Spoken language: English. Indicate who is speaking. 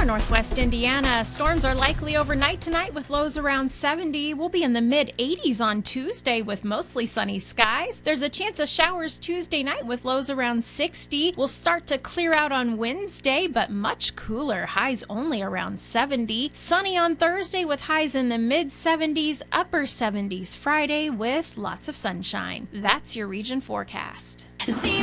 Speaker 1: For Northwest Indiana, storms are likely overnight tonight with lows around 70. We'll be in the mid-80s on Tuesday with mostly sunny skies. There's a chance of showers Tuesday night with lows around 60. We'll start to clear out on Wednesday, but much cooler, highs only around 70. Sunny on Thursday with highs in the mid-70s, upper 70s Friday with lots of sunshine. That's your region forecast.
Speaker 2: See